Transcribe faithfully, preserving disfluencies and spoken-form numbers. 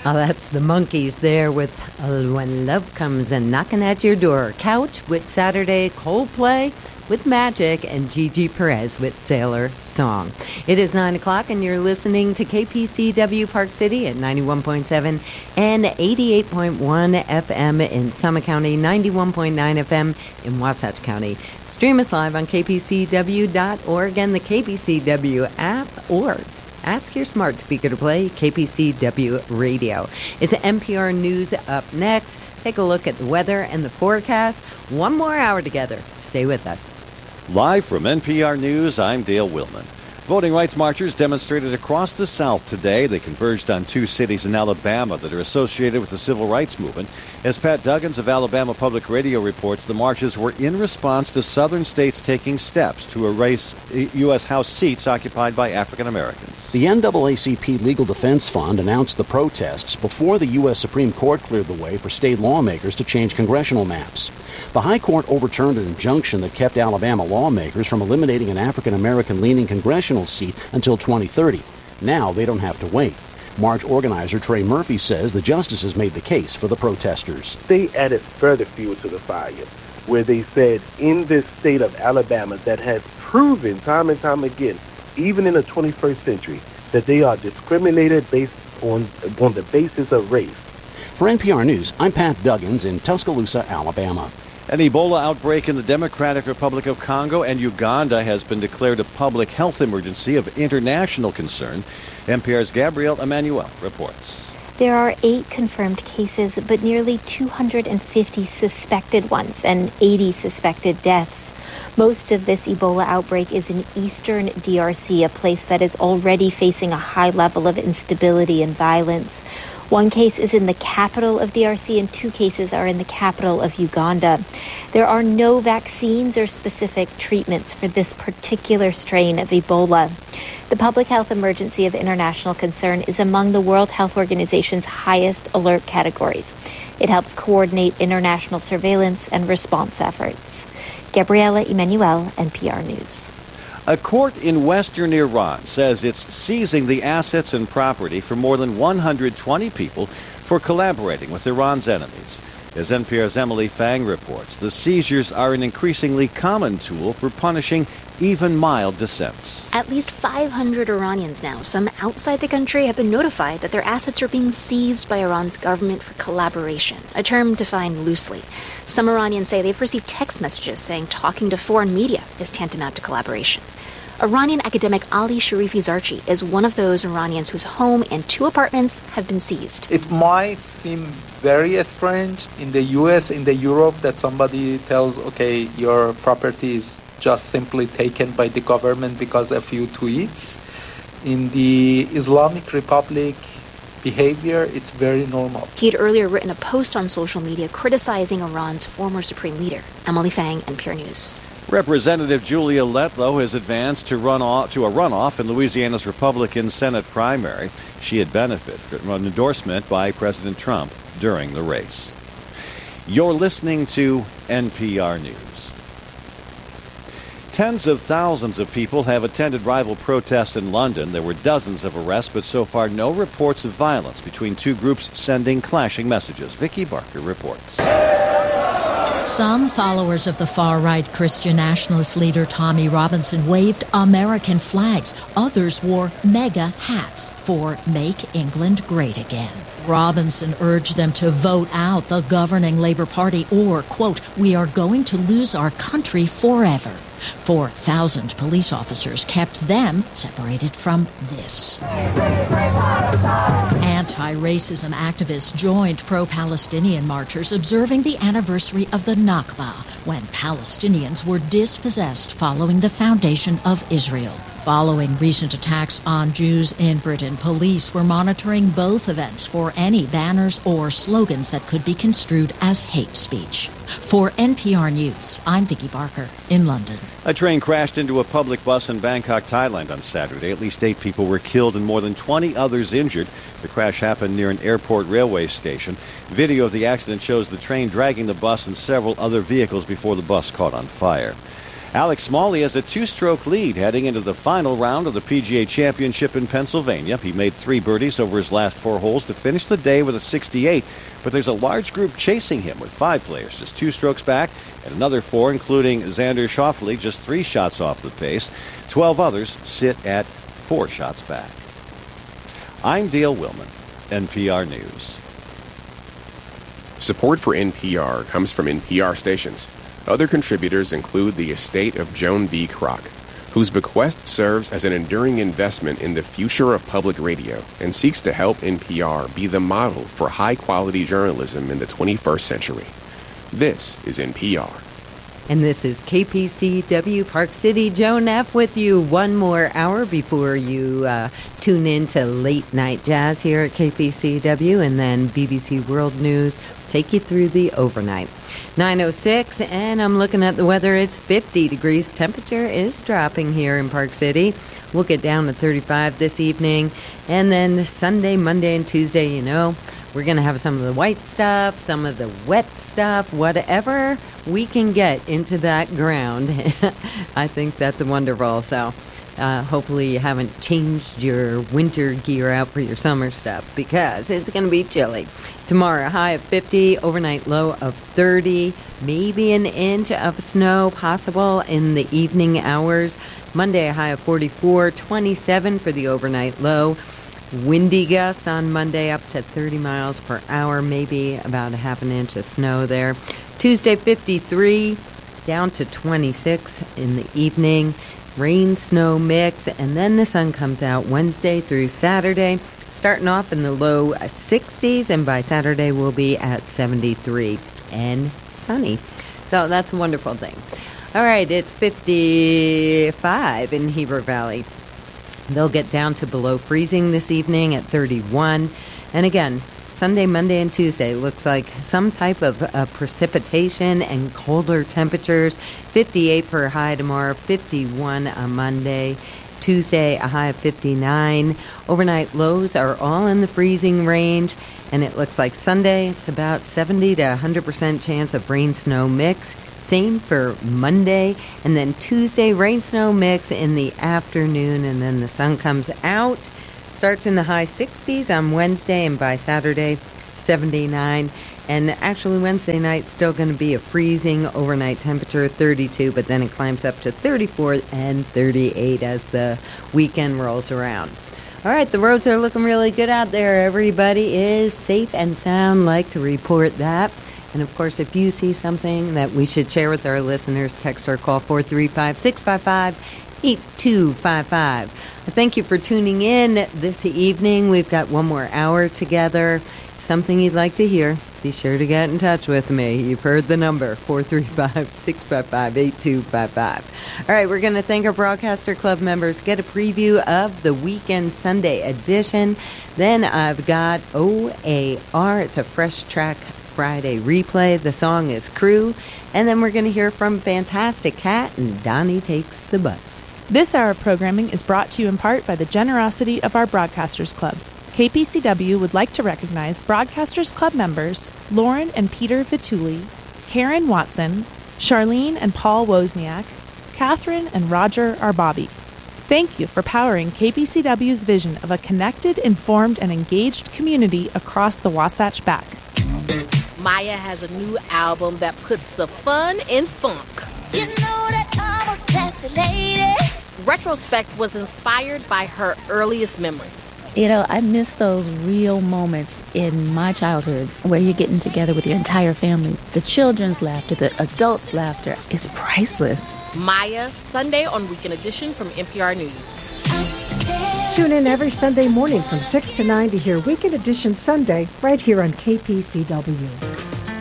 Oh, that's the Monkees there with uh, When Love Comes and Knocking at Your Door. Couch with Saturday, Coldplay with Magic, and Gigi Perez with Sailor Song. It is nine o'clock and you're listening to K P C W Park City at ninety-one point seven and eighty-eight point one F M in Summit County, ninety-one point nine F M in Wasatch County. Stream us live on K P C W dot org and the K P C W app, or ask your smart speaker to play K P C W Radio. It's N P R News up next. Take a look at the weather and the forecast. One more hour together. Stay with us. Live from N P R News, I'm Dale Willman. Voting rights marchers demonstrated across the South today. They converged on two cities in Alabama that are associated with the civil rights movement. As Pat Duggins of Alabama Public Radio reports, the marches were in response to southern states taking steps to erase U S House seats occupied by African Americans. The N double A C P Legal Defense Fund announced the protests before the U S Supreme Court cleared the way for state lawmakers to change congressional maps. The High Court overturned an injunction that kept Alabama lawmakers from eliminating an African American-leaning congressional seat until twenty thirty. Now they don't have to wait. March organizer Trey Murphy says the justices made the case for the protesters. They added further fuel to the fire, where they said in this state of Alabama that has proven time and time again, even in the twenty-first century, that they are discriminated based on, on the basis of race. For N P R News, I'm Pat Duggins in Tuscaloosa, Alabama. An Ebola outbreak in the Democratic Republic of Congo and Uganda has been declared a public health emergency of international concern. N P R's Gabrielle Emanuel reports. There are eight confirmed cases, but nearly two hundred fifty suspected ones and eighty suspected deaths. Most of this Ebola outbreak is in eastern D R C, a place that is already facing a high level of instability and violence. One case is in the capital of D R C and two cases are in the capital of Uganda. There are no vaccines or specific treatments for this particular strain of Ebola. The public health emergency of international concern is among the World Health Organization's highest alert categories. It helps coordinate international surveillance and response efforts. Gabriela Emanuel, N P R News. A court in western Iran says it's seizing the assets and property for more than one hundred twenty people for collaborating with Iran's enemies. As N P R's Emily Fang reports, the seizures are an increasingly common tool for punishing even mild dissents. At least five hundred Iranians now, some outside the country, have been notified that their assets are being seized by Iran's government for collaboration, a term defined loosely. Some Iranians say they've received text messages saying talking to foreign media is tantamount to collaboration. Iranian academic Ali Sharifi Zarchi is one of those Iranians whose home and two apartments have been seized. It might seem very strange in the U S, in the Europe, that somebody tells, okay, your property is just simply taken by the government because a few tweets. In the Islamic Republic behavior, it's very normal. He had earlier written a post on social media criticizing Iran's former supreme leader. Emily Fang, N P R News. Representative Julia Letlow has advanced to run off to a runoff in Louisiana's Republican Senate primary. She had benefited from an endorsement by President Trump during the race. You're listening to N P R News. Tens of thousands of people have attended rival protests in London. There were dozens of arrests, but so far no reports of violence between two groups sending clashing messages. Vicky Barker reports. Some followers of the far-right Christian nationalist leader Tommy Robinson waved American flags. Others wore MAGA hats for Make England Great Again. Robinson urged them to vote out the governing Labour Party or, quote, we are going to lose our country forever. four thousand police officers kept them separated from this. Anti-racism activists joined pro-Palestinian marchers observing the anniversary of the Nakba, when Palestinians were dispossessed following the foundation of Israel. Following recent attacks on Jews in Britain, police were monitoring both events for any banners or slogans that could be construed as hate speech. For N P R News, I'm Vicky Barker in London. A train crashed into a public bus in Bangkok, Thailand on Saturday. At least eight people were killed and more than twenty others injured. The crash happened near an airport railway station. Video of the accident shows the train dragging the bus and several other vehicles before the bus caught on fire. Alex Smalley has a two-stroke lead heading into the final round of the P G A Championship in Pennsylvania. He made three birdies over his last four holes to finish the day with a sixty-eight, but there's a large group chasing him with five players just two strokes back and another four, including Xander Schauffele, just three shots off the pace. Twelve others sit at four shots back. I'm Dale Willman, N P R News. Support for N P R comes from N P R stations. Other contributors include the estate of Joan B. Kroc, whose bequest serves as an enduring investment in the future of public radio and seeks to help N P R be the model for high-quality journalism in the twenty-first century. This is N P R. And this is K P C W Park City. Joan F. with you one more hour before you uh, tune in to Late Night Jazz here at K P C W, and then B B C World News take you through the overnight. nine oh six, and I'm looking at the weather. It's fifty degrees. Temperature is dropping here in Park City. We'll get down to thirty-five this evening. And then Sunday, Monday, and Tuesday, you know, we're going to have some of the white stuff, some of the wet stuff, whatever we can get into that ground. I think that's wonderful. So uh, hopefully you haven't changed your winter gear out for your summer stuff, because it's going to be chilly. Tomorrow, high of fifty, overnight low of thirty, maybe an inch of snow possible in the evening hours. Monday, a high of forty-four, twenty-seven for the overnight low. Windy gusts on Monday up to thirty miles per hour, maybe about a half an inch of snow there. Tuesday, fifty-three, down to twenty-six in the evening. Rain, snow mix, and then the sun comes out Wednesday through Saturday, starting off in the low sixties, and by Saturday we'll be at seventy-three and sunny. So that's a wonderful thing. All right, it's fifty-five in Heber Valley. They'll get down to below freezing this evening at thirty-one. And again, Sunday, Monday, and Tuesday looks like some type of uh, precipitation and colder temperatures. fifty-eight for a high tomorrow, fifty-one on Monday. Tuesday, a high of fifty-nine. Overnight lows are all in the freezing range. And it looks like Sunday, it's about seventy to one hundred percent chance of rain-snow mix. Same for Monday. And then Tuesday, rain-snow mix in the afternoon. And then the sun comes out. Starts in the high sixties on Wednesday. And by Saturday, seventy-nine. And actually, Wednesday night still going to be a freezing overnight temperature, thirty-two. But then it climbs up to thirty-four and thirty-eight as the weekend rolls around. All right, the roads are looking really good out there. Everybody is safe and sound. Like to report that. And, of course, if you see something that we should share with our listeners, text or call four three five, six five five, eight two five five. Thank you for tuning in this evening. We've got one more hour together. Something you'd like to hear, be sure to get in touch with me. You've heard the number, four three five, six five five, eight two five five. All right, we're going to thank our Broadcaster Club members, get a preview of the Weekend Sunday edition. Then I've got O A R. It's a Fresh Track Friday replay. The song is Crew. And then we're going to hear from Fantastic Cat and Donnie Takes the Bus. This hour of programming is brought to you in part by the generosity of our Broadcasters Club. K P C W would like to recognize Broadcasters Club members Lauren and Peter Vituli, Karen Watson, Charlene and Paul Wozniak, Catherine and Roger Arbabi. Thank you for powering K P C W's vision of a connected, informed, and engaged community across the Wasatch Back. Maya has a new album that puts the fun in funk. You know that I'm a classy lady. Retrospect was inspired by her earliest memories. You know, I miss those real moments in my childhood where you're getting together with your entire family. The children's laughter, the adults' laughter, it's priceless. Maya, Sunday on Weekend Edition from N P R News. Tune in every Sunday morning from six to nine to hear Weekend Edition Sunday right here on K P C W.